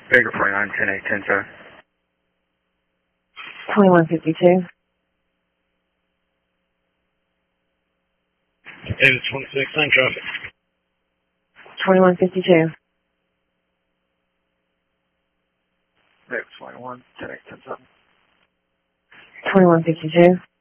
Baker 49, 10 8, 10 7. 2152. David 26, same traffic. 2152. Baker 21, 10 8, 10 7. 2152.